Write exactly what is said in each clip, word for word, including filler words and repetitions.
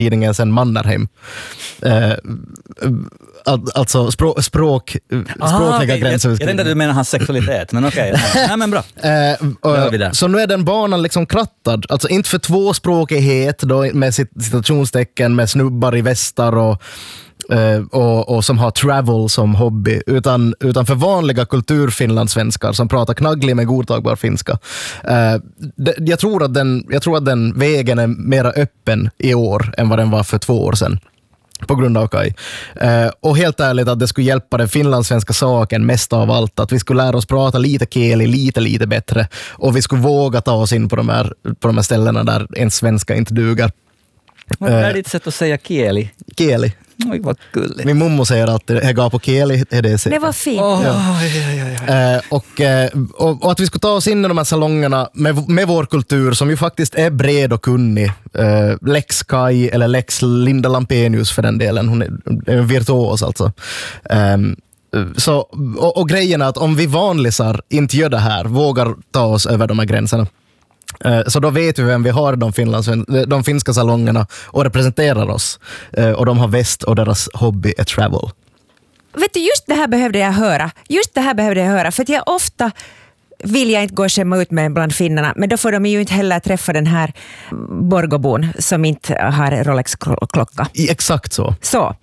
tidningen sen Mannerheim. Eh, alltså språk, språk Aha, språkliga okay. gränser. Jag, jag tänkte att du menar hans sexualitet, men okej. Okay. Nej, men bra. Eh, och, så nu är den banan liksom krattad. Alltså inte för tvåspråkighet då, med citationstecken, med snubbar i västar och Uh, och, och som har travel som hobby, utan, utan för vanliga kulturfinlandssvenskar som pratar knagglig med godtagbar finska. Uh, det, jag, tror att den, jag tror att den vägen är mera öppen i år än vad den var för två år sedan. På grund av Kai. Uh, och helt ärligt att det skulle hjälpa den finlandssvenska saken mest av allt. Att vi skulle lära oss prata lite keli, lite, lite bättre. Och vi skulle våga ta oss in på de här, på de här ställena där en svenska inte duger. Vad är ditt sätt att säga keli? Keli. Oj, vad gulligt. Min mommo säger alltid att jag går på keli. Är det, det var fint. Oh, ja. Ja, ja, ja. Eh, och, eh, och, och att vi skulle ta oss in i de här salongerna med, med vår kultur som ju faktiskt är bred och kunnig. Eh, Lex Kai eller Lex Linda Lampenius för den delen. Hon är, är en virtuos alltså. Eh, så, och, och grejen är att om vi vanlisar inte gör det här, vågar ta oss över de här gränserna, så då vet vi vem vi har de, Finlands, de finska salongerna och representerar oss. Och de har väst och deras hobby är travel. Vet du, just det här behövde jag höra. Just det här behövde jag höra. För att jag ofta vill jag inte gå och skämma ut med bland finnarna. Men då får de ju inte heller träffa den här Borgobon som inte har Rolex-klocka. Exakt så. Så.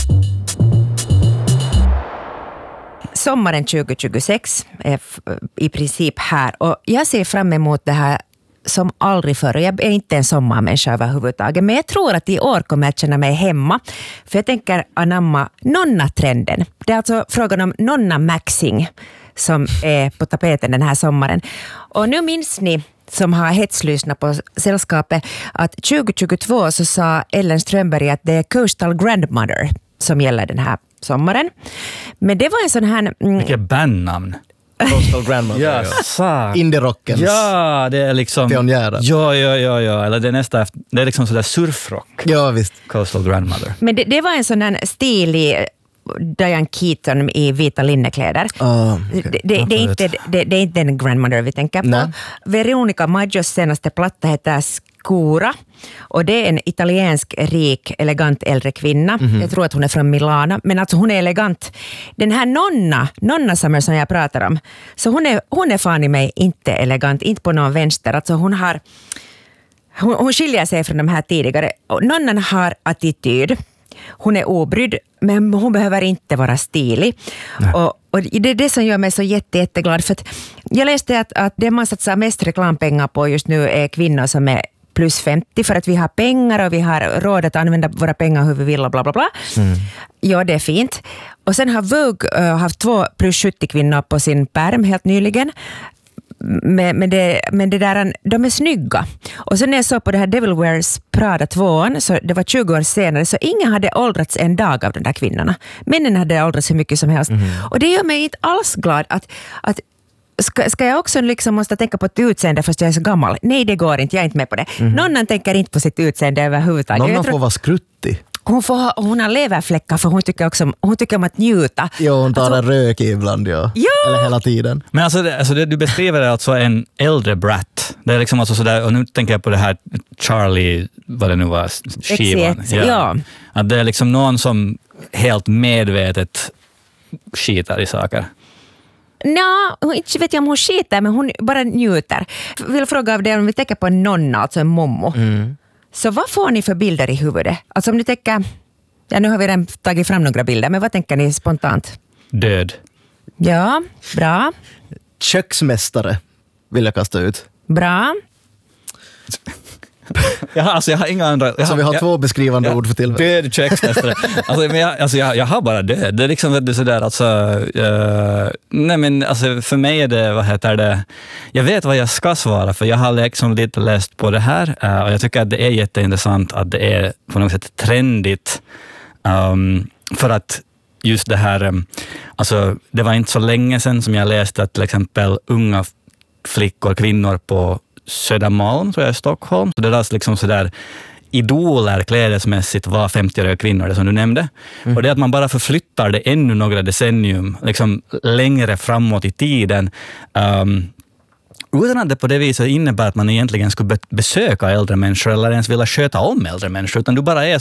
Sommaren tjugo tjugosex är i princip här. Och jag ser fram emot det här som aldrig förr. Jag är inte en sommarmänniska överhuvudtaget. Men jag tror att i år kommer jag känna mig hemma. För jag tänker anamma nonna-trenden. Det är alltså frågan om nonna-maxing som är på tapeten den här sommaren. Och nu minns ni som har hetslyssnat på sällskapet att tjugo tjugotvå så sa Ellen Strömberg att det är Coastal Grandmother som gäller den här sommaren. Men det var en sån här... Mm, vilket bandnamn. Coastal Grandmother. Ja, ja. Indie-rockens. Ja, det är liksom... pionjärer. Ja, ja, ja, ja. Eller det är nästan... Det är liksom sådär surfrock. Ja, visst. Coastal Grandmother. Men det, det var en sån här stilig Diane Keaton i vita linnekläder. Oh, okay. det, det, det, är inte, det, det är inte den Grandmother vi tänker på. Nej. Veronica Maggios senaste platta heter Scura. Och det är en italiensk, rik, elegant äldre kvinna. Mm-hmm. Jag tror att hon är från Milano. Men alltså hon är elegant. Den här Nonna, Nonna Summer som jag pratar om. Så hon är, hon är fan i mig inte elegant. Inte på någon vänster. Alltså hon har... Hon, hon skiljer sig från de här tidigare. Nonnan har attityd. Hon är obrydd, men hon behöver inte vara stilig. Och, och det är det som gör mig så jätte, jätteglad. För att jag läste att, att det man satsar mest reklampengar på just nu är kvinnor som är plus femtio. För att vi har pengar och vi har råd att använda våra pengar hur vi vill och bla bla bla. Mm. Ja, det är fint. Och sen har Vogue uh, haft två plus sjuttio kvinnor på sin pärm helt nyligen. Men, men, det, men det där, de är snygga. Och sen när jag såg på det här Devil Wears Prada tvåan, så det var tjugo år senare, så ingen hade åldrats en dag av de där kvinnorna. Männen hade åldrats hur mycket som helst. Mm. Och det gör mig inte alls glad att, att ska, ska jag också liksom måste tänka på ett utseende fast jag är så gammal? Nej, det går inte, jag är inte med på det. Mm. Någon tänker inte på sitt utseende överhuvudtaget. Någon får vara skruttig. Hon, får, hon har leverfläckar för hon tycker, också, hon tycker om att njuta. Jo, hon tar alltså, en rök ibland, ja. ja. Eller hela tiden. Men alltså, det, alltså det, du beskriver det alltså en äldre brat. Det är liksom alltså sådär, och nu tänker jag på det här Charlie, vad det nu var, skivan. Ja. ja. Att det är liksom någon som helt medvetet skitar i saker. Nå, inte vet jag om hon skiter, men hon bara njuter. Jag vill fråga av det om vi tänker på en nonna, alltså en mommo. Mm. Så vad får ni för bilder i huvudet? Alltså om ni tänker, ja nu har vi redan tagit fram några bilder, men vad tänker ni spontant? Död. Ja, bra. Köksmästare vill jag kasta ut. Bra. Jag har, alltså jag har inga andra... Jag så har, vi har jag, två beskrivande jag, ord för tillfället. Död köksmästare. alltså, men jag, alltså jag, jag har bara död. Det är liksom det sådär, alltså... Uh, nej men alltså för mig är det, vad heter det... Jag vet vad jag ska svara, för jag har liksom lite läst på det här. Uh, och jag tycker att det är jätteintressant att det är på något sätt trendigt. Um, för att just det här... Um, alltså det var inte så länge sedan som jag läste att till exempel unga flickor, kvinnor på Södermalm, tror jag, i Stockholm. Så det är liksom sådär idoler klädesmässigt var femtioåriga kvinnor, det som du nämnde. Mm. Och det är att man bara förflyttar det ännu några decennium liksom längre framåt i tiden. Um, utan att det på det viset innebär att man egentligen skulle be- besöka äldre människor eller ens vilja sköta om äldre människor, utan du bara är